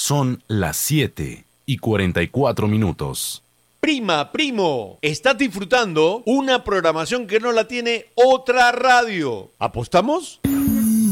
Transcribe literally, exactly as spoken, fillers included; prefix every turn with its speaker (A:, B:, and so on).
A: Son las siete y cuarenta y cuatro minutos.
B: Prima, primo, estás disfrutando una programación que no la tiene otra radio. ¿Apostamos?